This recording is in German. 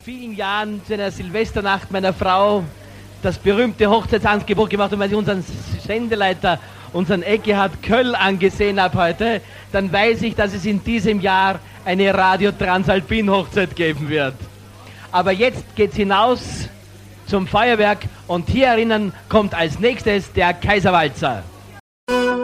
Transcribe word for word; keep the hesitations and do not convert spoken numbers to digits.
vielen Jahren zu einer Silvesternacht meiner Frau das berühmte Hochzeitsangebot gemacht, und wenn ich unseren Sendeleiter, unseren Eckehard Köll angesehen habe heute, dann weiß ich, dass es in diesem Jahr eine Radio Transalpin Hochzeit geben wird. Aber jetzt geht's hinaus zum Feuerwerk, und hier erinnern kommt als nächstes der Kaiserwalzer.